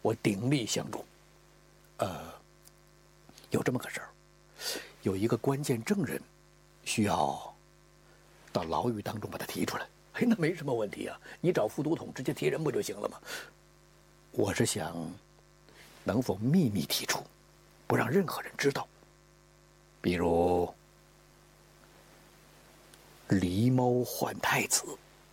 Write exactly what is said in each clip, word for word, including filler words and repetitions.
我鼎力相助。呃，有这么个事儿，有一个关键证人需要到牢狱当中把他提出来。哎，那没什么问题啊，你找副都统直接提人不就行了吗？我是想，能否秘密提出，不让任何人知道？比如狸猫换太子。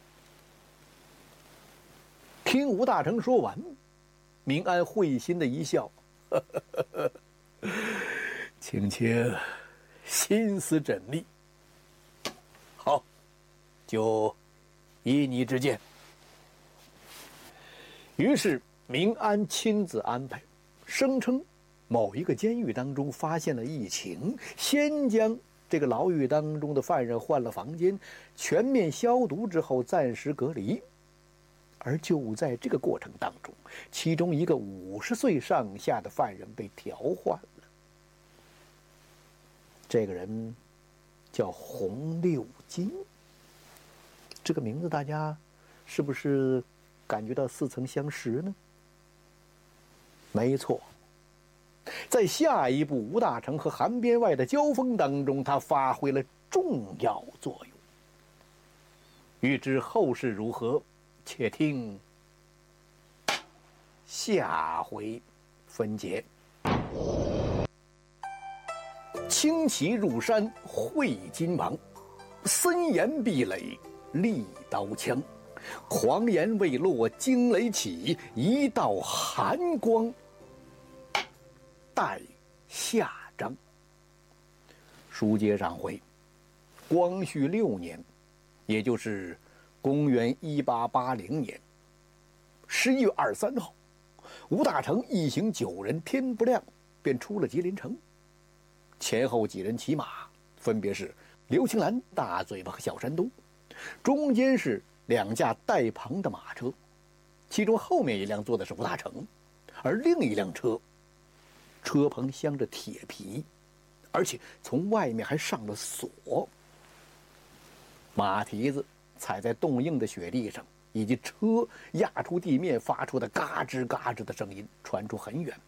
听吴大成说完，明安会心的一笑，呵呵呵呵，青青心思缜密，好，就依你之见。于是明安亲自安排，声称某一个监狱当中发现了疫情，先将这个牢狱当中的犯人换了房间，全面消毒之后暂时隔离。而就在这个过程当中，其中一个五十岁上下的犯人被调换了。这个人叫洪六金，这个名字大家是不是感觉到似曾相识呢？没错，在下一步吴大成和韩边外的交锋当中，他发挥了重要作用。欲知后事如何，且听下回分解。轻骑入山会金王，森严壁垒利刀枪。狂言未落惊雷起，一道寒光待下章。书接上回，光绪六年，也就是公元一八八零年十一月二十三号，吴大成一行九人天不亮便出了吉林城，前后几人骑马，分别是刘青兰、大嘴巴和小山东，中间是两架带棚的马车，其中后面一辆坐的是吴大成，而另一辆车车棚镶着铁皮，而且从外面还上了锁。马蹄子踩在冻硬的雪地上，以及车压出地面发出的嘎吱嘎吱的声音传出很远。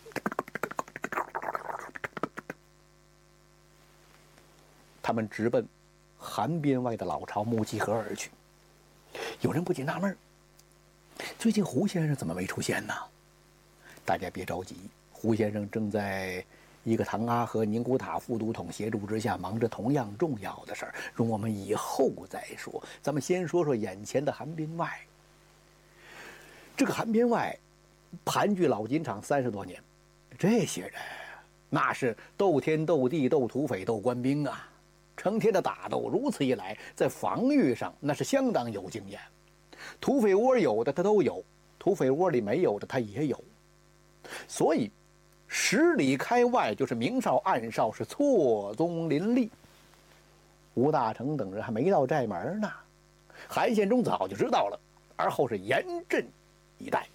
他们直奔韩边外的老巢木屐河而去。有人不禁纳闷，最近胡先生怎么没出现呢？大家别着急，胡先生正在一个唐阿和宁古塔副都统协助之下，忙着同样重要的事儿，容我们以后再说。咱们先说说眼前的韩边外。这个韩边外盘踞老金厂三十多年，这些人那是斗天斗地斗土匪斗官兵啊，成天的打斗，如此一来，在防御上那是相当有经验。土匪窝有的他都有，土匪窝里没有的他也有，所以十里开外就是明哨暗哨，是错综林立。吴大成等人还没到寨门呢，韩献忠早就知道了，而后是严阵以待。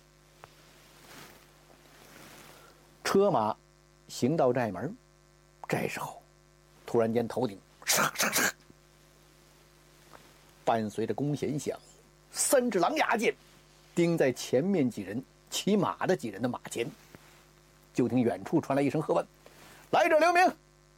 车马行到寨门，这时候突然间头顶唰唰唰，伴随着弓弦响，三支狼牙箭钉在前面几人骑马的几人的马前。就听远处传来一声喝问：“来者留名！”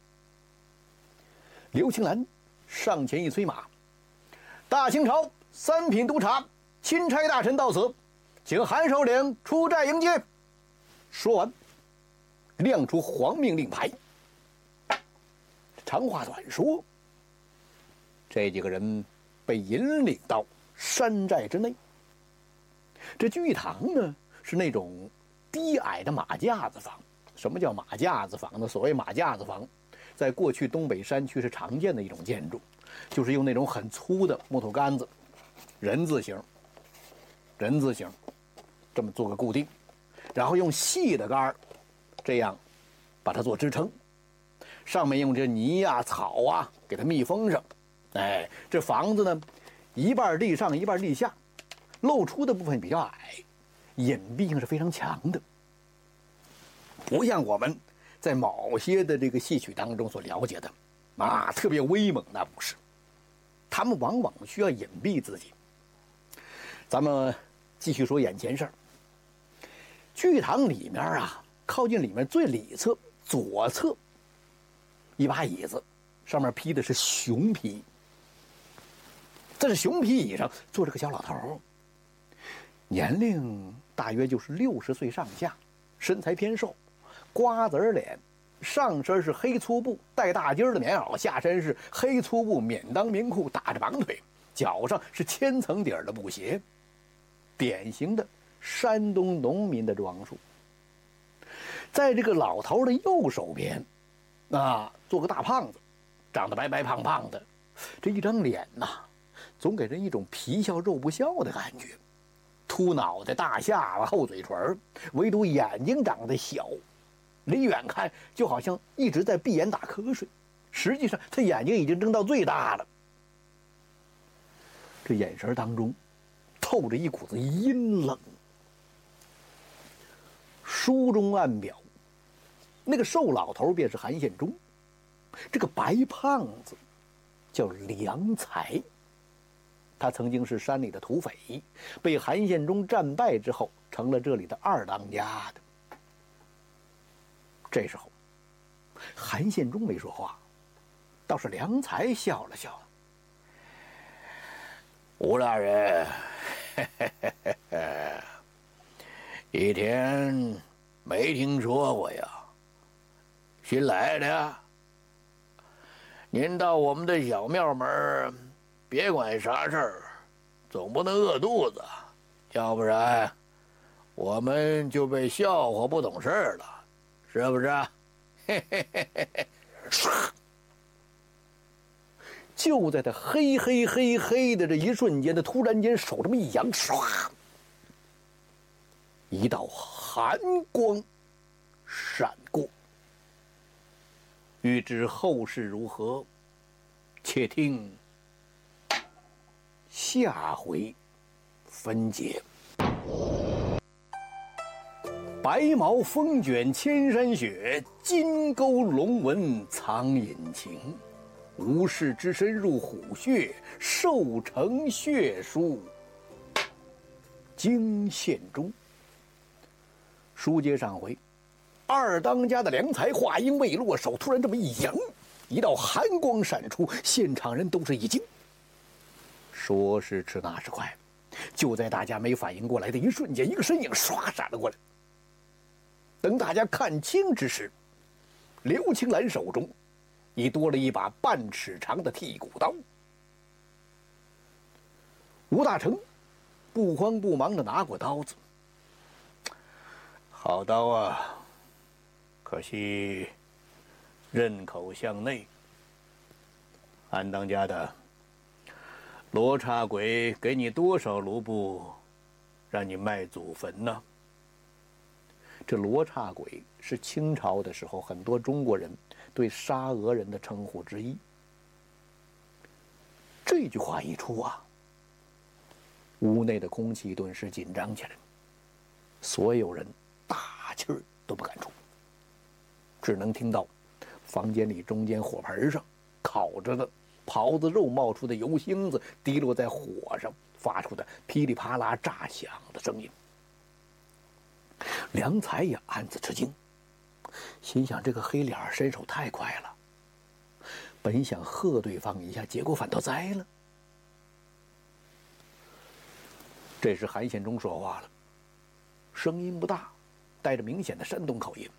刘青兰上前一催马：“大清朝三品督察钦差大臣到此，请韩首领出寨迎接。”说完，亮出皇命令牌。长话短说，这几个人被引领到山寨之内。这聚堂呢，是那种低矮的马架子房。什么叫马架子房呢？所谓马架子房，在过去东北山区是常见的一种建筑，就是用那种很粗的木头杆子，人字形，人字形，这么做个固定，然后用细的杆儿，这样把它做支撑，上面用这泥啊、草啊给它密封上。哎，这房子呢，一半立上，一半立下，露出的部分比较矮，隐蔽性是非常强的，不像我们在某些的这个戏曲当中所了解的啊，特别威猛。那不是，他们往往需要隐蔽自己。咱们继续说眼前事儿。 剧堂里面啊，靠近里面最里侧左侧，一把椅子，上面披的是熊皮。在这熊皮椅上坐着个小老头，年龄大约就是六十岁上下，身材偏瘦，瓜子脸，上身是黑粗布带大襟的棉袄，下身是黑粗布免裆棉裤，打着绑腿，脚上是千层底儿的布鞋，典型的山东农民的装束。在这个老头的右手边，啊，坐个大胖子，长得白白胖胖的，这一张脸呐、啊，总给人一种皮笑肉不笑的感觉。秃脑袋、大下巴、厚嘴唇，唯独眼睛长得小，离远看就好像一直在闭眼打瞌睡，实际上他眼睛已经睁到最大了。这眼神当中透着一股子阴冷。书中暗表，那个瘦老头便是韩献忠，这个白胖子叫梁才，他曾经是山里的土匪，被韩献忠战败之后成了这里的二当家的。这时候韩献忠没说话，倒是梁才笑了笑：“吴大人，嘿嘿嘿嘿嘿，一天没听说过呀，新来的呀？您到我们的小庙门，别管啥事儿，总不能饿肚子，要不然我们就被笑话不懂事儿了，是不是？”嘿嘿嘿嘿嘿，唰！就在他嘿嘿嘿嘿的这一瞬间，他突然间手这么一扬，唰！一道寒光闪过。欲知后事如何，且听下回分解。白毛风卷千山雪，金钩龙纹藏隐情。无事之身入虎穴，寿成血书惊献忠。书接上回，二当家的梁才话音未落，手突然这么一扬，一道寒光闪出，现场人都是一惊。说时迟，那时快，就在大家没反应过来的一瞬间，一个身影唰闪了过来。等大家看清之时，刘青兰手中已多了一把半尺长的剔骨刀。吴大成不慌不忙地拿过刀子，好刀啊，可惜刃口向内。安当家的，罗刹鬼给你多少卢布，让你卖祖坟呢？这罗刹鬼是清朝的时候很多中国人对沙俄人的称呼之一。这句话一出啊，屋内的空气顿时紧张起来，所有人大气儿都不敢出，只能听到房间里中间火盆上烤着的狍子肉冒出的油星子滴落在火上发出的噼里啪啦炸响的声音。梁才也暗自吃惊，心想这个黑脸身手太快了，本想喝对方一下，结果反倒栽了。这时韩献忠说话了，声音不大，带着明显的山东口音：“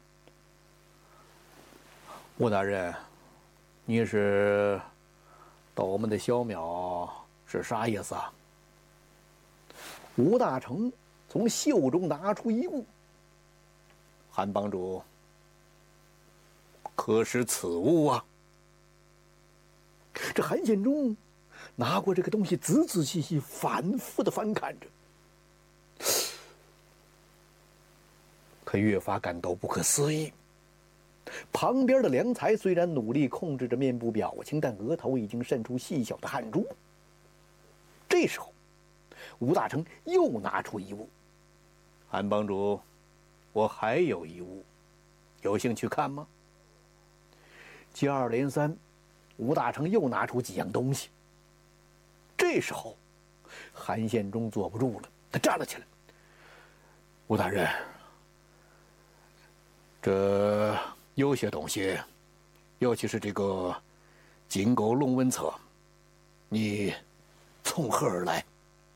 吴大人，你是到我们的小庙是啥意思啊？”吴大成从袖中拿出一物，韩帮主，可识此物啊？这韩献忠拿过这个东西，仔仔细细、反复的翻看着，可越发感到不可思议。旁边的梁才虽然努力控制着面部表情，但额头已经渗出细小的汗珠。这时候，吴大成又拿出一物，韩帮主，我还有一物，有兴趣看吗？接二连三，吴大成又拿出几样东西。这时候，韩献忠坐不住了，他站了起来：“吴大人， 这有些东西，尤其是这个金钩龙纹册，你从何而来？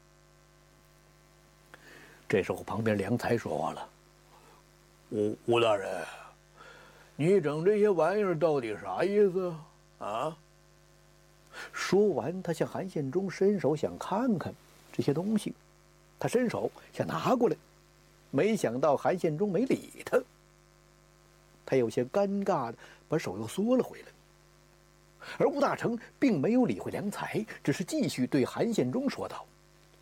这时候，旁边梁才说话了：“吴吴大人，你整这些玩意儿到底啥意思啊？”说完，他向韩献忠伸手想看看这些东西，他伸手想拿过来，没想到韩献忠没理他，他有些尴尬的把手又缩了回来。而吴大成并没有理会梁才，只是继续对韩献忠说道：“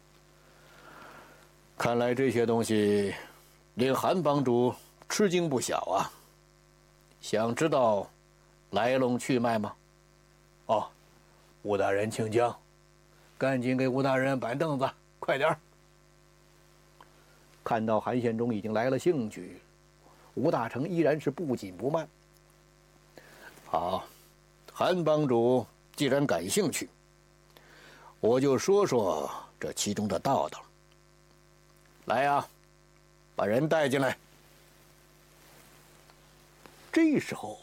看来这些东西令韩帮主吃惊不小啊！想知道来龙去脉吗？”“哦，吴大人请讲，赶紧给吴大人搬凳子，快点儿。”看到韩献忠已经来了兴趣，吴大成依然是不紧不慢。“好，韩帮主既然感兴趣，我就说说这其中的道道。来呀，把人带进来。”这时候，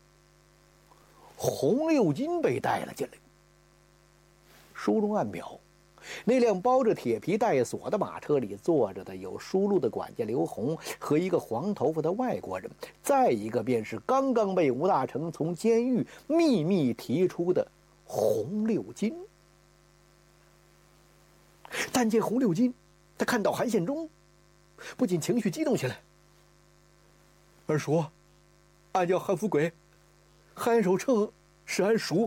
洪六金被带了进来。书中暗表，那辆包着铁皮带锁的马车里坐着的有书路的管家刘洪和一个黄头发的外国人，再一个便是刚刚被吴大成从监狱秘密提出的洪六金。但见洪六金，他看到韩献忠，不仅情绪激动起来。“二叔，俺叫韩富贵，韩守诚是俺叔。”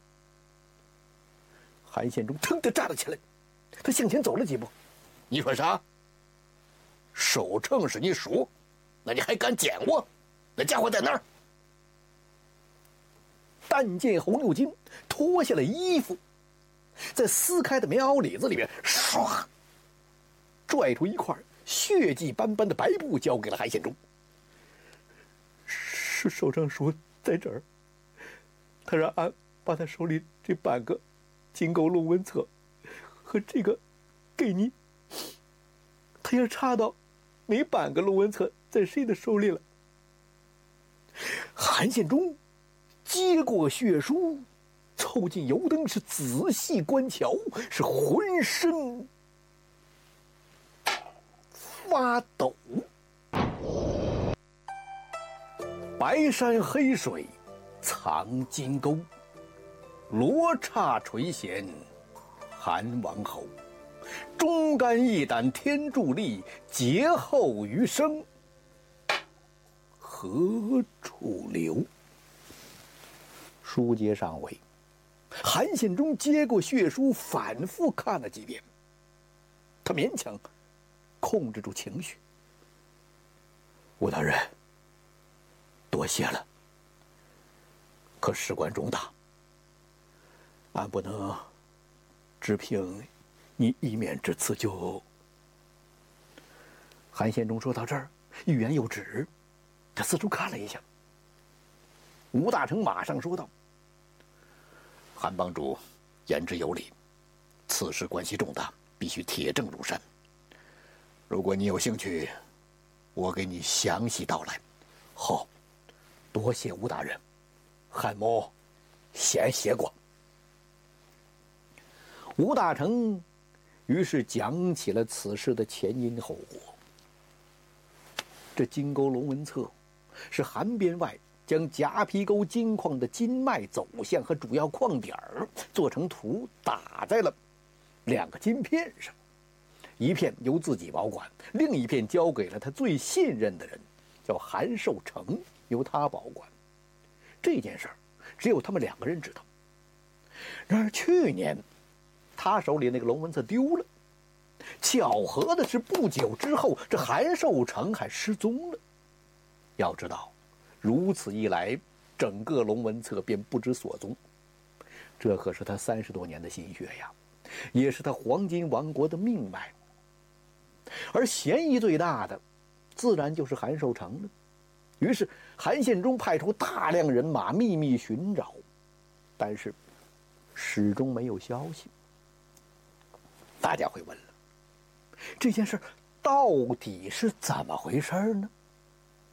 韩献忠腾地站了起来，他向前走了几步。“你说啥？守诚是你叔？那你还敢见我？那家伙在哪儿？”但见洪六金脱下了衣服，在撕开的棉袄里子里面，唰，拽出一块血迹斑斑的白布，交给了韩献忠。“是守诚叔在这儿，他让俺把他手里这半个金钩龙纹册和这个给你，他要查到哪半个龙纹册在谁的手里了。”韩献忠接过血书，凑近油灯，是仔细观瞧，是浑身发抖。白山黑水藏金钩，罗刹垂涎韩王侯。忠肝义胆天助力，劫后余生何处留？书接上回，韩献忠接过血书，反复看了几遍，他勉强控制住情绪。“吴大人，多谢了。可事关重大，俺不能只凭你一面之词就……”韩献忠说到这儿，欲言又止，他四处看了一下。吴大成马上说道：“韩帮主言之有理，此事关系重大，必须铁证如山。如果你有兴趣，我给你详细道来。”“好，多谢吴大人，韩某先谢过。”吴大成于是讲起了此事的前因后果。这金钩龙纹册是韩编外将夹皮沟金矿的金脉走向和主要矿点儿做成图，打在了两个金片上，一片由自己保管，另一片交给了他最信任的人，叫韩寿成，由他保管。这件事儿只有他们两个人知道。然而去年他手里那个龙纹册丢了，巧合的是不久之后，这韩寿成还失踪了。要知道，如此一来，整个龙纹册便不知所踪。这可是他三十多年的心血呀，也是他黄金王国的命脉。而嫌疑最大的，自然就是韩寿成了。于是韩献忠派出大量人马秘密寻找，但是始终没有消息。大家会问了，这件事到底是怎么回事呢？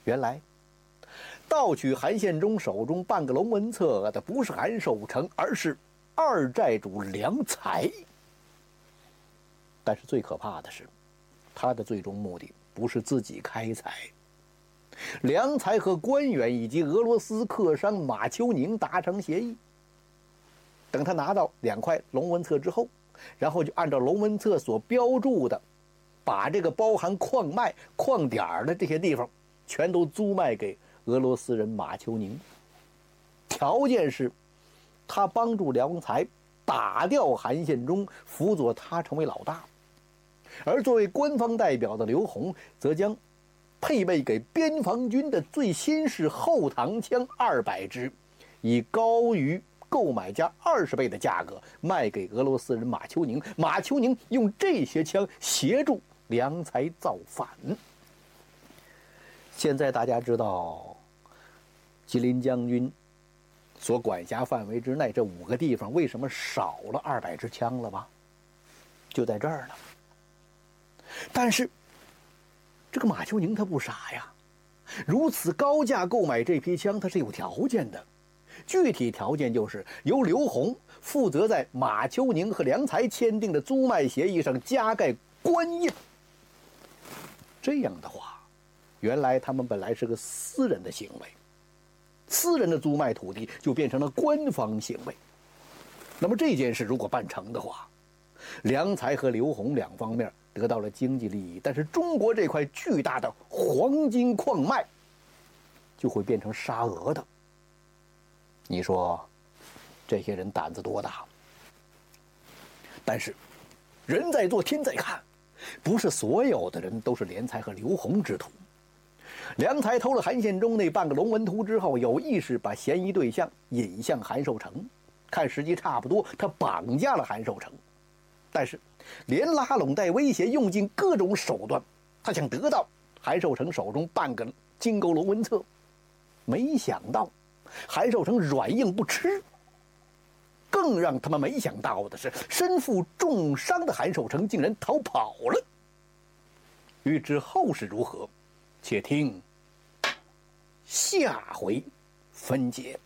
原来盗取韩献忠手中半个龙文册的不是韩寿成，而是二寨主梁才。但是最可怕的是，他的最终目的不是自己开采。梁才和官员以及俄罗斯客商马丘宁达成协议，等他拿到两块龙文册之后，然后就按照龙文册所标注的，把这个包含矿脉、矿点的这些地方全都租卖给俄罗斯人马丘宁。条件是，他帮助梁才打掉韩献忠，辅佐他成为老大。而作为官方代表的刘宏，则将配备给边防军的最新式后膛枪二百支，以高于购买价二十倍的价格卖给俄罗斯人马丘宁。马丘宁用这些枪协助梁才造反。现在大家知道，吉林将军所管辖范围之内这五个地方为什么少了二百支枪了吧？就在这儿呢。但是这个马丘宁他不傻呀，如此高价购买这批枪，他是有条件的。具体条件就是由刘宏负责在马丘宁和梁才签订的租卖协议上加盖官印。这样的话，原来他们本来是个私人的行为，私人的租卖土地就变成了官方行为。那么这件事如果办成的话，梁才和刘宏两方面得到了经济利益，但是中国这块巨大的黄金矿脉就会变成沙俄的。你说这些人胆子多大？但是人在做天在看，不是所有的人都是梁才和刘宏之徒。梁才偷了韩献忠那半个龙文图之后，有意识把嫌疑对象引向韩寿成，看时机差不多，他绑架了韩寿成。但是连拉拢带威胁，用尽各种手段，他想得到韩寿成手中半个金钩龙文册。没想到韩寿成软硬不吃。更让他们没想到的是，身负重伤的韩寿成竟然逃跑了。欲知后事如何，且听下回分解。